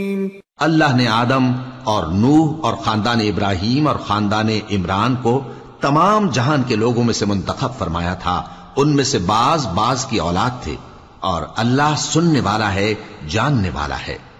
अल्लाह ने आदम और नूह और खानदान इब्राहिम और खानदान इमरान को तमाम जहान के लोगों में से मुंतखब फरमाया था। उनमें से बाज बाज की औलाद थे और अल्लाह सुनने वाला है, जानने वाला है।